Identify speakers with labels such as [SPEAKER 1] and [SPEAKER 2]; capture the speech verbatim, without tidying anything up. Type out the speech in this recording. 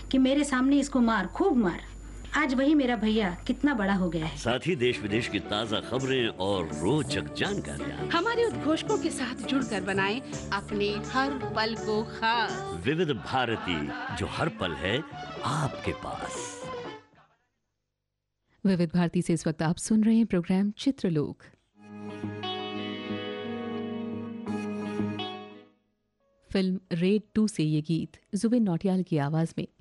[SPEAKER 1] कि मेरे सामने इसको मार, खूब मार। आज वही मेरा भैया कितना बड़ा हो गया है।
[SPEAKER 2] साथ ही देश विदेश की ताज़ा खबरें और रोचक जानकारियाँ।
[SPEAKER 3] हमारे उद्घोषकों के साथ जुड़कर बनाएं अपने हर पल को खास।
[SPEAKER 2] विविध भारती, जो हर पल है आपके पास।
[SPEAKER 4] विविध भारती से इस वक्त आप सुन रहे हैं प्रोग्राम चित्रलोक। फिल्म रेड टू से ये गीत जुबिन नौटियाल की आवाज में